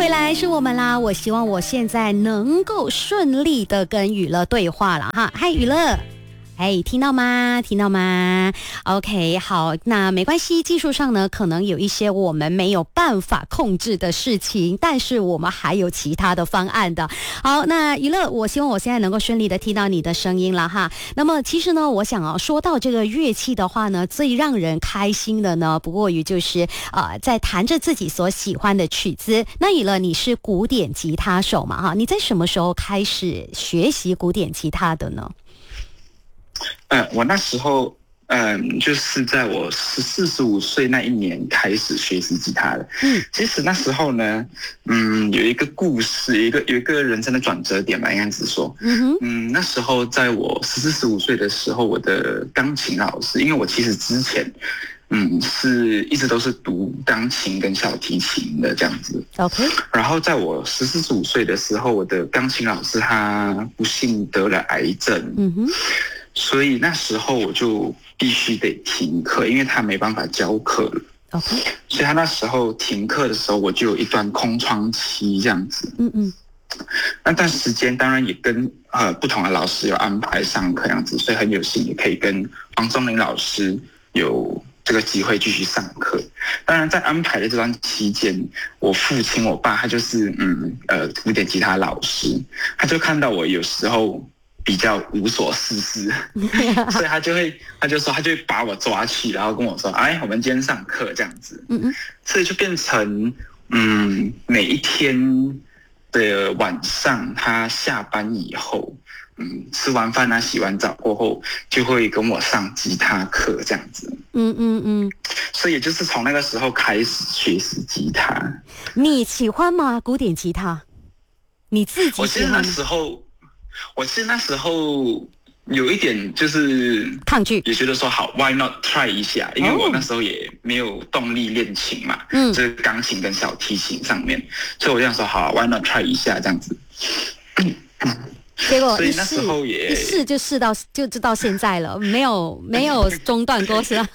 回来是我们啦！我希望我现在能够顺利的跟雨乐对话了哈。嗨，雨乐。哎，听到吗？听到吗 ？OK， 好，那没关系。技术上呢，可能有一些我们没有办法控制的事情，但是我们还有其他的方案的。好，那娱乐，我希望我现在能够顺利的听到你的声音了哈。那么其实呢，我想说到这个乐器的话呢，最让人开心的呢，不过于就是在弹着自己所喜欢的曲子。那娱乐，你是古典吉他手嘛哈？你在什么时候开始学习古典吉他的呢？ 我那时候，就是在我14、15岁那一年开始学习吉他的。其实那时候呢，有一个故事，有一个人生的转折点吧，应该是说，那时候在我14、15岁的时候，我的钢琴老师，因为我其实之前，是一直都是读钢琴跟小提琴的这样子。 OK。 然后在我14、15岁的时候，我的钢琴老师他不幸得了癌症。所以那时候我就必须得停课，因为他没办法教课了。 Okay. 所以他那时候停课的时候，我就有一段空窗期这样子。那段时间当然也跟不同的老师有安排上课这样子，所以很有幸也可以跟黄宗林老师有这个机会继续上课。当然在安排的这段期间，我父亲我爸他就是古典吉他老师，他就看到我有时候比较无所事事，所以他就会把我抓去，然后跟我说：“哎，我们今天上课这样子。”所以就变成每一天的晚上，他下班以后，吃完饭啊，洗完澡过后，就会跟我上吉他课这样子。所以也就是从那个时候开始学习吉他。 你喜欢吗？古典吉他？你自己喜欢吗？ 我其实那时候有一点就是抗拒， 也觉得说好 ，why not try 一下？因为我那时候也没有动力练琴嘛，就是钢琴跟小提琴上面，所以我就想说好 ，why not try 一下这样子。 结果所以那时候也一试就试到到现在了，没有中断过是吧？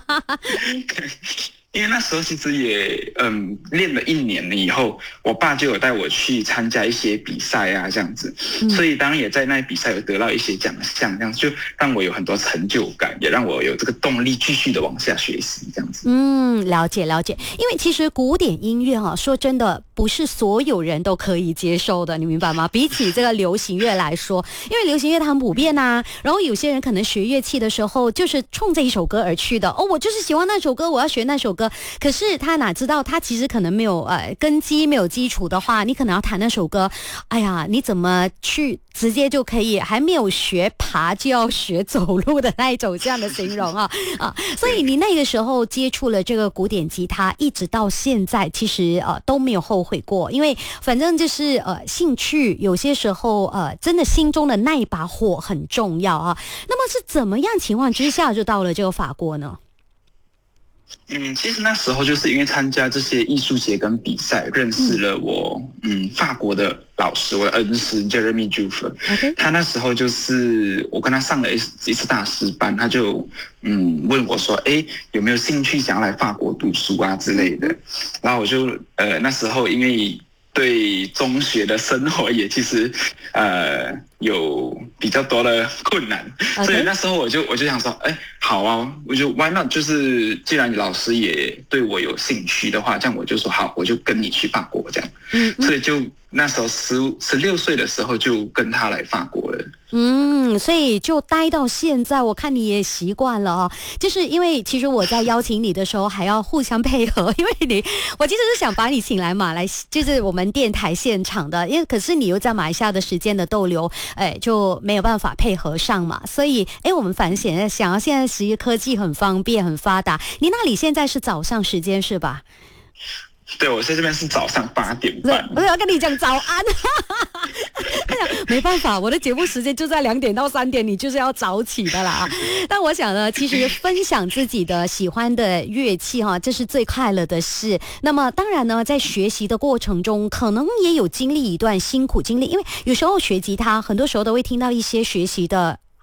因为那时候其实也练了1年了以后，我爸就有带我去参加一些比赛啊这样子，所以当然也在那比赛有得到一些奖项，这样子就让我有很多成就感，也让我有这个动力继续的往下学习这样子。 了解。因为其实古典音乐说真的不是所有人都可以接受的，你明白吗？比起这个流行乐来说，因为流行乐它很普遍啊，然后有些人可能学乐器的时候就是冲这一首歌而去的，我就是喜欢那首歌，我要学那首歌。可是他哪知道，他其实可能没有根基，没有基础的话，你可能要弹那首歌，哎呀，你怎么去直接就可以还没有学爬就要学走路的那一种这样的形容所以你那个时候接触了这个古典吉他，一直到现在，其实都没有后悔过，因为反正就是兴趣，有些时候真的心中的那一把火很重要啊。那么是怎么样情况之下就到了这个法国呢？ 其实那时候就是因为参加这些艺术节跟比赛，认识了我法国的老师，我的恩师 Jeremy Juve。他那时候就是我跟他上了一次大师班，他就问我说：“有没有兴趣想要来法国读书啊之类的？”然后我就那时候因为对中学的生活也其实有比较多的困难，所以那时候我就想说，好啊，我就 why not？ 就是既然老师也对我有兴趣的话，这样我就说好，我就跟你去法国这样。所以就那时候16岁的时候就跟他来法国了。 所以就待到现在，我看你也习惯了就是因为其实我在邀请你的时候还要互相配合，因为我其实是想把你请来就是我们电台现场的，因为可是你又在马来西亚的时间的逗留，就没有办法配合上嘛，所以我们反正想要现在其实科技很方便很发达，你那里现在是早上时间是吧？ 对，我在这边是早上8点半。 我要跟你讲早安。没办法，我的节目时间就在2点到3点，你就是要早起的啦。但我想呢，其实分享自己的喜欢的乐器这是最快乐的事。那么当然呢，在学习的过程中，可能也有经历一段辛苦经历，因为有时候学吉他，很多时候都会听到一些学习的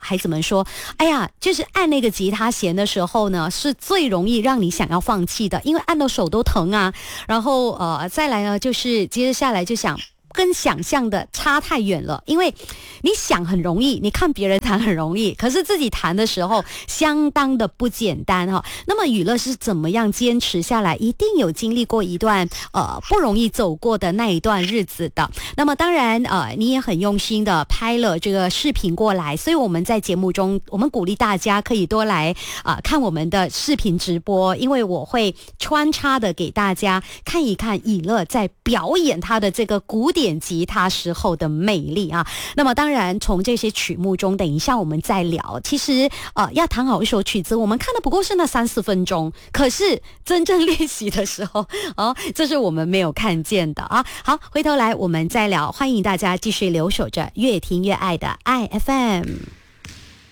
孩子们说，哎呀，就是按那个吉他弦的时候呢，是最容易让你想要放弃的，因为按到手都疼啊。然后再来呢，就是接着下来就想。跟想象的差太远了，因为你想很容易，你看别人弹很容易，可是自己弹的时候相当的不简单哈。那么宇乐是怎么样坚持下来？一定有经历过一段不容易走过的那一段日子的。那么当然你也很用心的拍了这个视频过来，所以我们在节目中，我们鼓励大家可以多来看我们的视频直播，因为我会穿插的给大家看一看宇乐在表演他的这个古典吉他时候的魅力啊。那么当然从这些曲目中，等一下我们再聊。其实要弹好一首曲子，我们看的不过是那3-4分钟，可是真正练习的时候这是我们没有看见的啊。好，回头来我们再聊，欢迎大家继续留守着越听越爱的爱 FM。